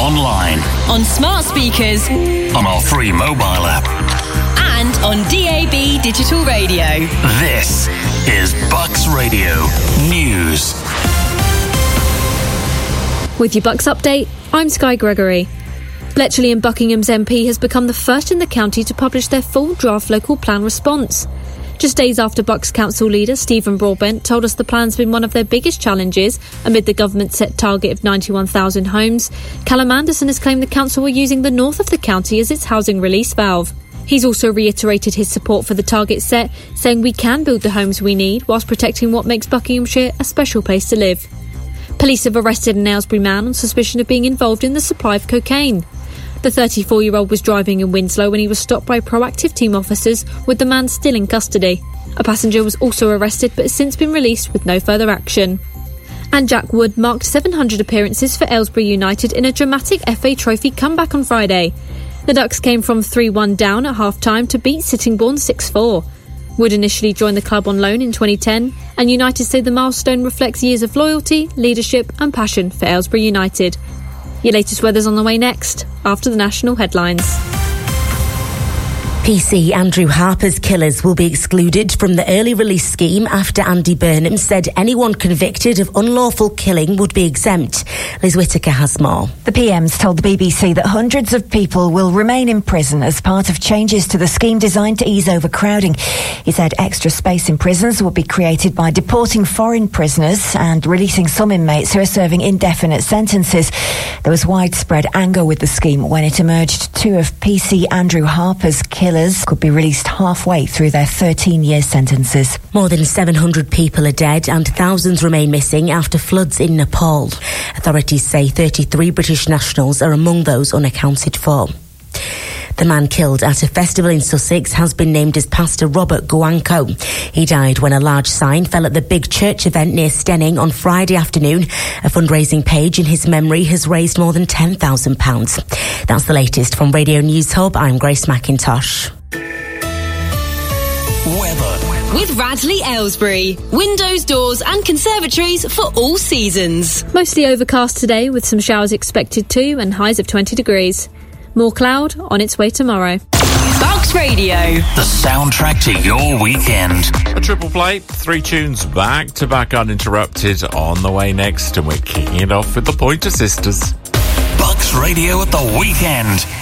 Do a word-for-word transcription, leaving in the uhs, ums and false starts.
online, on smart speakers, on our free mobile app, and on D A B digital radio. This is Bucks Radio News. With your Bucks update, I'm Sky Gregory. Bletchley and Buckingham's M P has become the first in the county to publish their full draft local plan response. Just days after Bucks Council leader Stephen Broadbent told us the plan's been one of their biggest challenges amid the government's set target of ninety-one thousand homes, Callum Anderson has claimed the council were using the north of the county as its housing release valve. He's also reiterated his support for the target set, saying we can build the homes we need whilst protecting what makes Buckinghamshire a special place to live. Police have arrested an Aylesbury man on suspicion of being involved in the supply of cocaine. The thirty-four-year-old was driving in Winslow when he was stopped by proactive team officers, with the man still in custody. A passenger was also arrested but has since been released with no further action. And Jack Wood marked seven hundred appearances for Aylesbury United in a dramatic F A Trophy comeback on Friday. The Ducks came from three one down at half-time to beat Sittingbourne six four. Wood initially joined the club on loan in twenty ten, and United say the milestone reflects years of loyalty, leadership and passion for Aylesbury United. Your latest weather's on the way next, after the national headlines. P C Andrew Harper's killers will be excluded from the early release scheme after Andy Burnham said anyone convicted of unlawful killing would be exempt. Liz Whittaker has more. The P M's told the B B C that hundreds of people will remain in prison as part of changes to the scheme designed to ease overcrowding. He said extra space in prisons would be created by deporting foreign prisoners and releasing some inmates who are serving indefinite sentences. There was widespread anger with the scheme when it emerged two of P C Andrew Harper's killers could be released halfway through their thirteen-year sentences. More than seven hundred people are dead and thousands remain missing after floods in Nepal. Authorities say thirty-three British nationals are among those unaccounted for. The man killed at a festival in Sussex has been named as Pastor Robert Guanco. He died when a large sign fell at the big church event near Stenning on Friday afternoon. A fundraising page in his memory has raised more than ten thousand pounds. That's the latest from Radio News Hub. I'm Grace McIntosh. Weather. With Radley Aylesbury. Windows, doors and conservatories for all seasons. Mostly overcast today with some showers expected too and highs of twenty degrees. More cloud on its way tomorrow. Bucks Radio. The soundtrack to your weekend. A triple play, three tunes back to back uninterrupted on the way next, and we're kicking it off with the Pointer Sisters. Bucks Radio at the weekend.